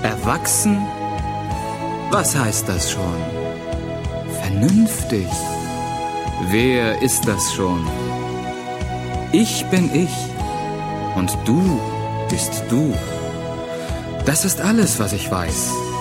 Erwachsen? Was heißt das schon? Vernünftig? Wer ist das schon? Ich bin ich und du bist du. Das ist alles, was ich weiß.